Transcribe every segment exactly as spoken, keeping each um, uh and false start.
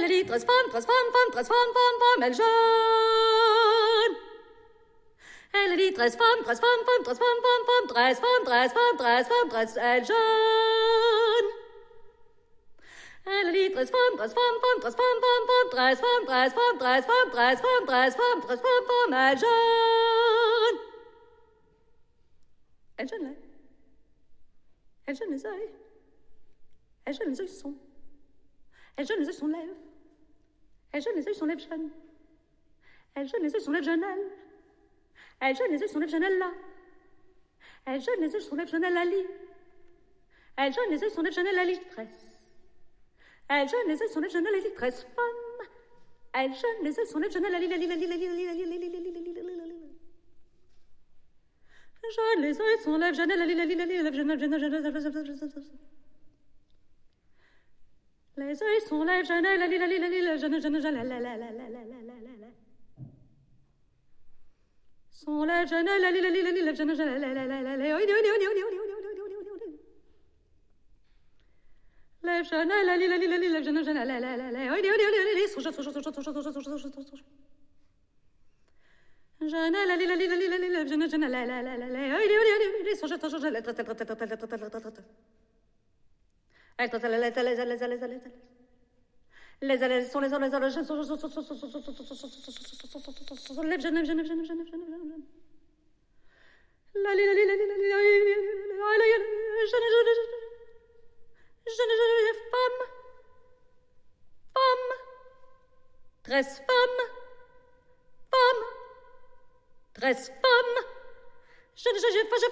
dit transforme, transforme, femme, transforme, femme, femme, elle jeune. Elle dit transforme, transforme, femme, transforme, femme, femme, transforme, transforme, transforme, transforme, elle jeune. Elle dit transforme, transforme, femme, transforme, femme, femme, transforme, transforme, transforme, transforme, transforme, transforme, femme, elle jeune. Elle jeune là. Elle jeune les yeux. Elle jeune les yeux sont. Elle jeune les yeux sont lèvres. Elle jeune les yeux sont lèvres jeunes. Elle jeune les yeux sont lèvres jeunes elle. Elle jeune les yeux sont lèvres jeunes elle là. Elle jeune les yeux sont lèvres jeunes elle la lit. Elle jeune les yeux sont lèvres jeunes elle la litresse. Elle jeune les yeux sont lèvres jeunes elle la litresse femme. Elle jeune les yeux sont lèvres jeunes elle la lit la lit la lit la lit la lit la lit la lit la lit la lit la lit. Jeune les yeux sont lèvres jeunes elle la lit la lit la lit la lit la lit la lit la lit. Les yeux sont lèvres jeunes la lit la lit la lit la jeune jeune jeune la la la la la la la la. Sont lèvres jeunes la lit la lit la lit la jeune jeune la la la la la. Les jeunes la lit la lit la lit la jeune jeune la la la la la. Sont jeune sont jeune sont jeune sont jeune sont jeune sont jeune. Jeune la lit la lit la lit la lit la jeune jeune la la la la la. Sont jeune sont jeune la ta ta ta ta ta ta ta ta ta. Elle ta ta la ta la la la la la. Les allées sont les allées les jeunes sont sont sont sont sont sont sont sont lève jeune jeune jeune jeune jeune. La li la li la li la li la jeune jeune jeune jeune femme femme treize femmes femme treize femmes jeune jeune jeune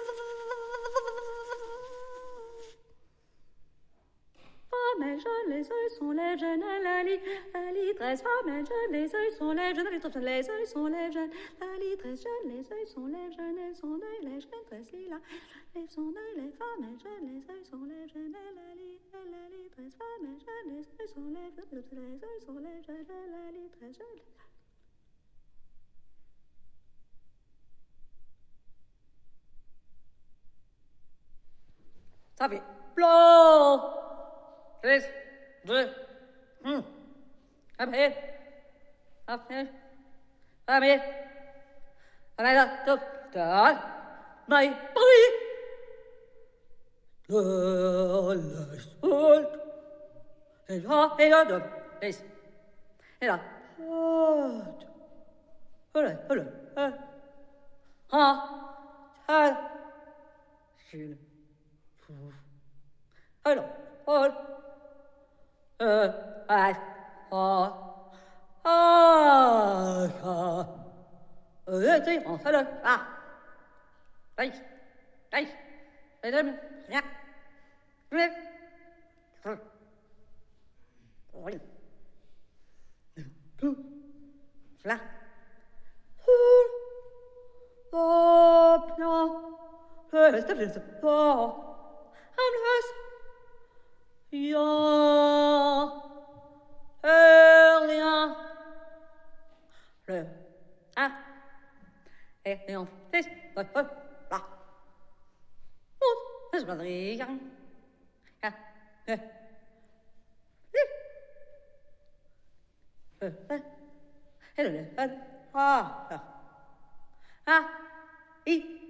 Femmes et jeunes, les yeux sont lèvres jeunes, la lit, la lit, treize femmes et jeunes, les yeux sont lèvres jeunes, les yeux sont lèvres jeunes, la lit, treize jeunes, les yeux sont lèvres jeunes, elles sont d'œil, les jeunes, treize lilas, les sont d'œil, les femmes et jeunes, les yeux sont lèvres jeunes, la lit, la lit, treize femmes et jeunes, les yeux sont lèvres jeunes, les yeux sont lèvres jeunes, la lit, treize jeunes. Ça fait plomb. Tres, deux, un. Après, après, après, après la top, top, my boy. Le, le, sol, et là, et là, deux, et, et là, oh, voilà, voilà, ah, ah, ah, je, alors, oh. Euh, ah, ah, ah, ah, euh, tu sais, on fait le, ah, aïe, aïe, aïe, aïe, rien, rien, oui, tout, là, oh, non, euh, c'est pas, oh, I'm Ya, rien. Le, un, et on fait, là. Oh, c'est pas rien. Ah, euh, le, le, le, ah, ah, i.